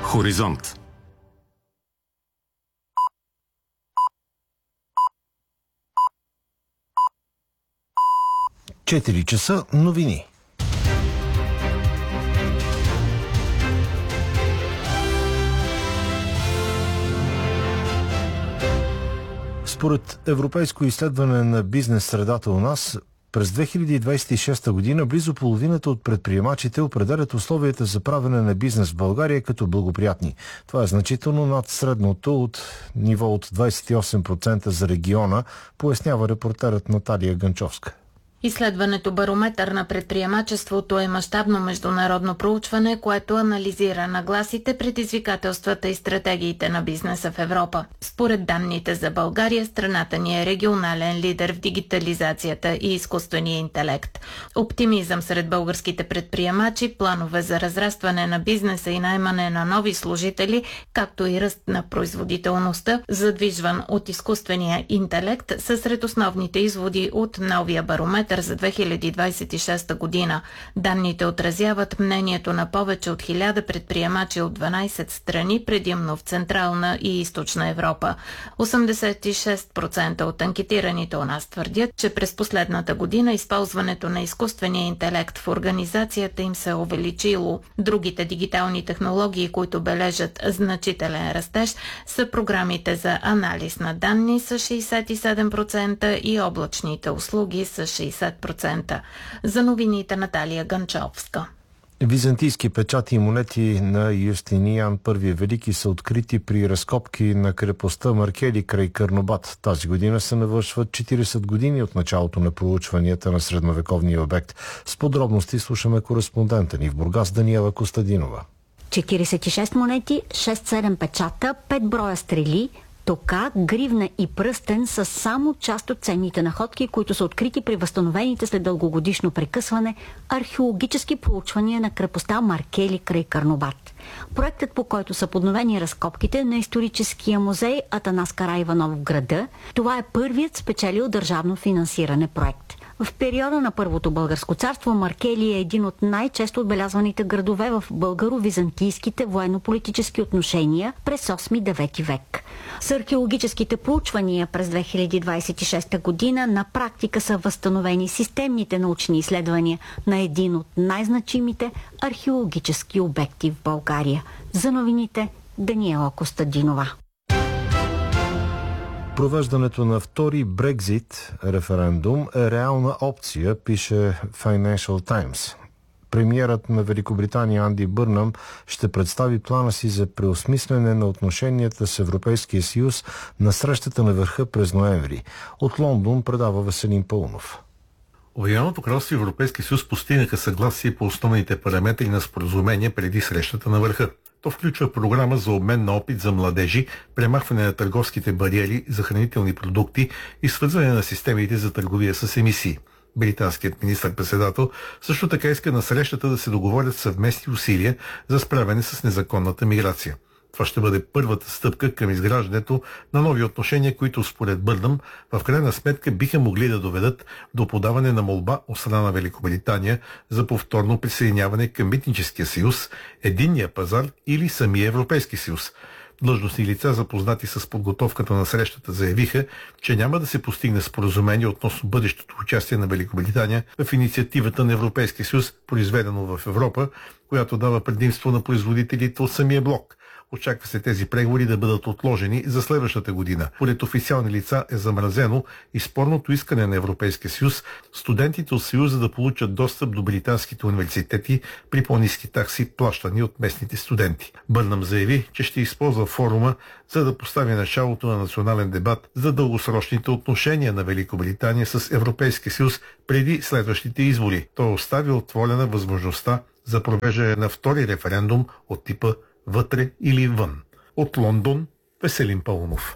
Хоризонт. 4 часа новини. Според европейско изследване на бизнес средата у нас, през 2026 година близо половината от предприемачите определят условията за правене на бизнес в България като благоприятни. Това е значително над средното от ниво от 28% за региона, пояснява репортерът Наталия Ганчовска. Изследването Барометър на предприемачеството е мащабно международно проучване, което анализира нагласите, предизвикателствата и стратегиите на бизнеса в Европа. Според данните за България, страната ни е регионален лидер в дигитализацията и изкуствения интелект. Оптимизъм сред българските предприемачи, планове за разрастване на бизнеса и наемане на нови служители, както и ръст на производителността, задвижван от изкуствения интелект, са сред основните изводи от новия барометър за 2026 година. Данните отразяват мнението на повече от 1000 предприемачи от 12 страни, предимно в Централна и Източна Европа. 86% от анкетираните у нас твърдят, че през последната година използването на изкуствения интелект в организацията им се е увеличило. Другите дигитални технологии, които бележат значителен растеж, са програмите за анализ на данни с 67% и облачните услуги с 60%. За новините Наталия Ганчовска. Византийски печати и монети на Юстиниан I Велики са открити при разкопки на крепостта Маркели край Карнобат. Тази година се навършват 40 години от началото на проучванията на средновековния обект. С подробности слушаме кореспондента ни в Бургас Даниела Костадинова. 46 монети, 6-7 печата, 5 броя стрели, тока, гривна и пръстен са само част от ценните находки, които са открити при възстановените след дългогодишно прекъсване археологически проучвания на крепостта Маркели край Карнобат. Проектът, по който са подновени разкопките на историческия музей Атанас Караиванов в града, това е първият спечелил държавно финансиране проект. В периода на Първото българско царство Маркели е един от най-често отбелязваните градове в българо-византийските военно-политически отношения през 8-9 век. С археологическите проучвания през 2026 година на практика са възстановени системните научни изследвания на един от най-значимите археологически обекти в България. За новините Даниела Костадинова. Провеждането на втори Брекзит референдум е реална опция, пише Financial Times. Премиерът на Великобритания Анди Бърнъм ще представи плана си за преосмислене на отношенията с Европейския съюз на срещата на върха през ноември. От Лондон предава Веселин Пълнов. Обединеното кралство и Европейския съюз постигнаха съгласие по основните параметри на споразумение преди срещата на върха. То включва програма за обмен на опит за младежи, премахване на търговските бариери за хранителни продукти и свързване на системите за търговия с емисии. Британският министър-председател също така иска на срещата да се договорят съвместни усилия за справяне с незаконната миграция. Това ще бъде първата стъпка към изграждането на нови отношения, които според Бърнъм в крайна сметка биха могли да доведат до подаване на молба от страна на Великобритания за повторно присъединяване към Митническия съюз, единния пазар или самия Европейски съюз. Длъжностни лица, запознати с подготовката на срещата, заявиха, че няма да се постигне споразумение относно бъдещото участие на Великобритания в инициативата на Европейския съюз, произведено в Европа, която дава предимство на производителите от самия блок. Очаква се тези преговори да бъдат отложени за следващата година. Поред официални лица е замразено и спорното искане на Европейския съюз студентите от Съюза да получат достъп до британските университети при по-ниски такси, плащани от местните студенти. Бърнъм заяви, че ще използва форума, за да постави началото на национален дебат за дългосрочните отношения на Великобритания с Европейския съюз преди следващите избори. Той остави отворена възможността за провеждане на втори референдум от типа вътре или вън. От Лондон Веселин Пълнов.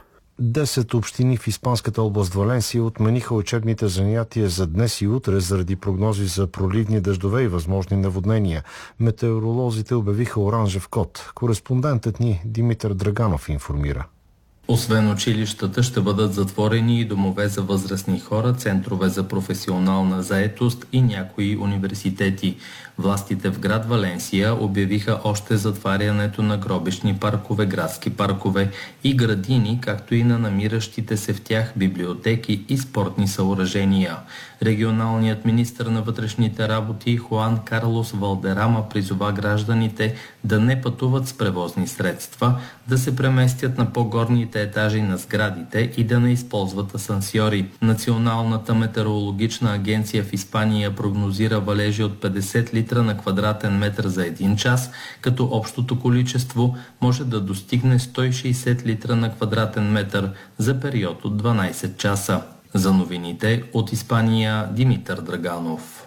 10 общини в испанската област Валенсия отмениха учебните занятия за днес и утре заради прогнози за проливни дъждове и възможни наводнения. Метеоролозите обявиха оранжев код. Кореспондентът ни Димитър Драганов информира. Освен училищата, ще бъдат затворени и домове за възрастни хора, центрове за професионална заетост и някои университети. Властите в град Валенсия обявиха още затварянето на гробищни паркове, градски паркове и градини, както и на намиращите се в тях библиотеки и спортни съоръжения. Регионалният министър на вътрешните работи Хуан Карлос Валдерама призова гражданите да не пътуват с превозни средства, да се преместят на по-горните етажи на сградите и да не използват асансьори. Националната метеорологична агенция в Испания прогнозира валежи от 50 литра на квадратен метър за 1 час, като общото количество може да достигне 160 литра на квадратен метър за период от 12 часа. За новините от Испания, Димитър Драганов.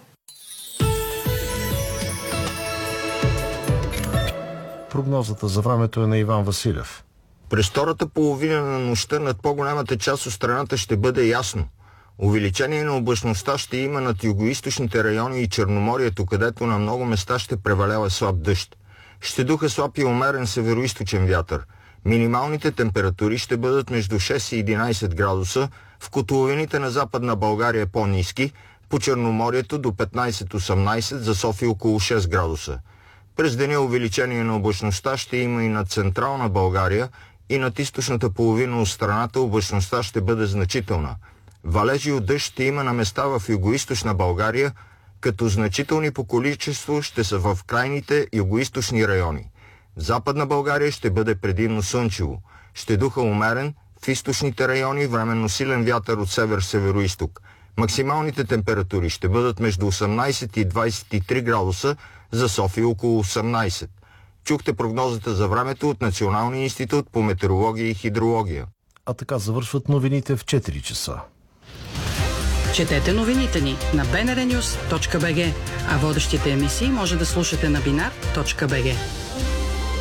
Прогнозата за времето е на Иван Василев. През втората половина на нощта над по-голямата част от страната ще бъде ясно. Увеличение на облачността ще има над югоизточните райони и Черноморието, където на много места ще превалява слаб дъжд. Ще духа слаб и умерен североизточен вятър. Минималните температури ще бъдат между 6 и 11 градуса, в котловините на Западна България по-ниски, по Черноморието до 15-18, за София около 6 градуса. През деня увеличение на облачността ще има и над Централна България, и над източната половина от страната облачността ще бъде значителна. Валежи от дъжд ще има на места в югоизточна България, като значителни по количество ще са в крайните югоизточни райони. В Западна България ще бъде предимно слънчево. Ще духа умерен, в източните райони временно силен вятър от север-североизток. Максималните температури ще бъдат между 18 и 23 градуса, за София около 18. Чухте прогнозата за времето от Националния институт по метеорология и хидрология. А така завършват новините в 4 часа. Четете новините ни на bnrnews.bg, а водещите емисии може да слушате на binar.bg.